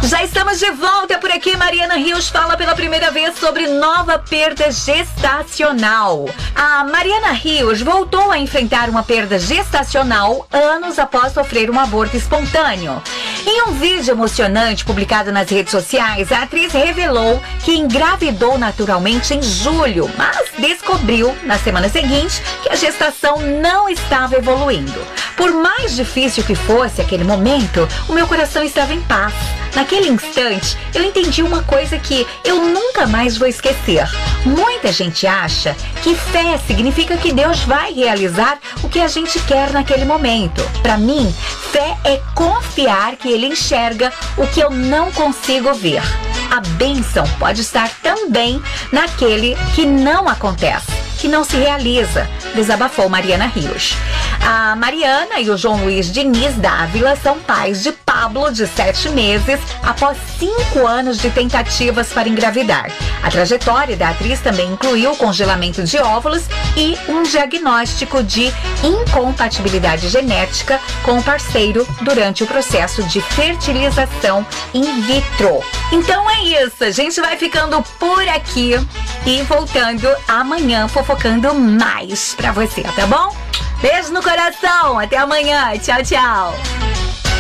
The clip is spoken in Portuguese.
Já estamos de volta por aqui. Mariana Rios fala pela primeira vez sobre nova perda gestacional. A Mariana Rios voltou a enfrentar uma perda gestacional anos após sofrer um aborto espontâneo. Em um vídeo emocionante publicado nas redes sociais, a atriz revelou que engravidou naturalmente em julho, mas descobriu na semana seguinte que a gestação não estava evoluindo. Por mais difícil que fosse aquele momento, o meu coração estava em paz. Naquele instante, eu entendi uma coisa que eu nunca mais vou esquecer. Muita gente acha que fé significa que Deus vai realizar o que a gente quer naquele momento. Para mim, fé é confiar que Ele enxerga o que eu não consigo ver. A bênção pode estar também naquele que não acontece, que não se realiza, desabafou Mariana Rios. A Mariana e o João Luiz Diniz Dávila são pais de Pablo, de 7 meses, após 5 anos de tentativas para engravidar. A trajetória da atriz também incluiu o congelamento de óvulos e um diagnóstico de incompatibilidade genética com o parceiro durante o processo de fertilização in vitro. Então é isso, a gente vai ficando por aqui e voltando amanhã fofocando mais pra você, tá bom? Beijo no coração, até amanhã, tchau, tchau!